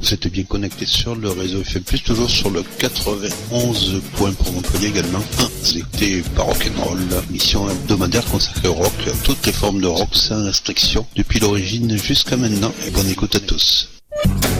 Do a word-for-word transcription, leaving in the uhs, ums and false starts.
Vous êtes bien connecté sur le réseau F M plus, toujours sur le quatre-vingt-onze point pour Montpellier également. C'était par Rock'n'Roll, mission hebdomadaire consacrée au rock, toutes les formes de rock sans restriction, depuis l'origine jusqu'à maintenant. Et bonne écoute à tous.